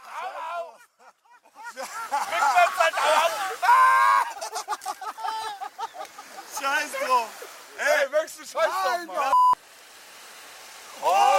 Au! Scheiß drauf! Ey, möchtest du Scheiß drauf machen? Oh!